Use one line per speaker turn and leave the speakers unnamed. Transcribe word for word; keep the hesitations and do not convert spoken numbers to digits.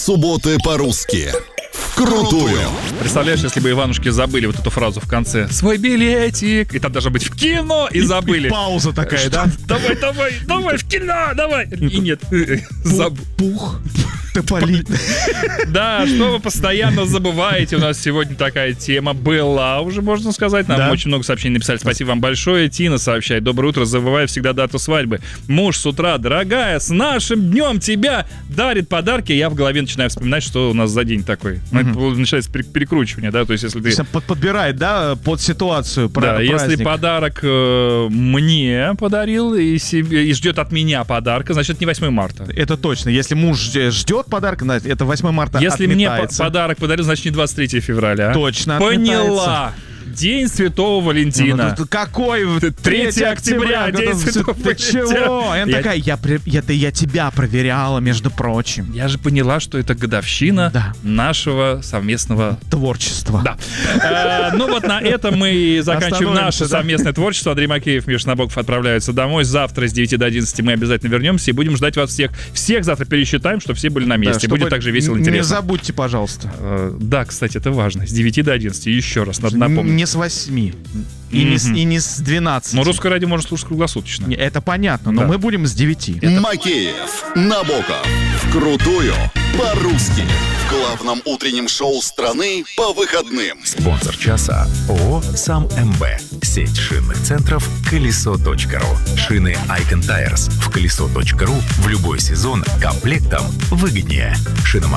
Субботы по-русски. Вкрутую.
Представляешь, если бы Иванушки забыли вот эту фразу в конце: свой билетик, и там должно быть в кино, и, и забыли.
И пауза такая, что? Да?
Давай, давай, давай, в кино, давай. И нет, забыл.
Пух. Тополи.
Да, что вы постоянно забываете. У нас сегодня такая тема была уже, можно сказать. Нам
да.
очень много сообщений написали. Спасибо вам большое. Тина сообщает: доброе утро, забываю всегда дату свадьбы. Муж с утра: дорогая, с нашим днем тебя, дарит подарки. Я в голове начинаю вспоминать, что у нас за день такой. Mm-hmm. Начинается перекручивание, да, то есть если ты...
Подбирает, да, под ситуацию.
Да, праздник. Если подарок э, мне подарил и, себе, и ждет от меня подарка, значит, это не восьмое марта.
Это точно. Если муж ждет подарка, это восьмое марта.
Если
отметается.
мне подарок подарил, значит, не двадцать третьего февраля.
Точно.
Поняла. День Святого Валентина.
Ну, какой?
третьего октября, День Святого Валентина.
Ты чего? Я, я такая, я, я, я тебя проверяла, между прочим.
Я же поняла, что это годовщина
да.
нашего совместного
творчества.
Да. э, ну вот на этом мы и заканчиваем наше да? совместное творчество. Андрей Макеев, Миша Набоков отправляются домой. Завтра с девяти до одиннадцати мы обязательно вернемся и будем ждать вас всех. Всех завтра пересчитаем, чтобы все были на месте. Да, будет также весело и интересно.
Не забудьте, пожалуйста.
Э, да, кстати, это важно. С девяти до одиннадцати. Еще раз, надо напомнить.
Не с восьми. И, mm-hmm. не с, и не с двенадцати.
Но русское радио можно слушать круглосуточно.
Это понятно, но да. мы будем с девяти.
Это... Макеев, Набоков. Вкрутую по-русски. В главном утреннем шоу страны по выходным.
Спонсор часа ООО «Сам МБ». Сеть шинных центров колесо.ру. Шины Icon Tires в колесо.ру в любой сезон комплектом выгоднее. Шиномонтаж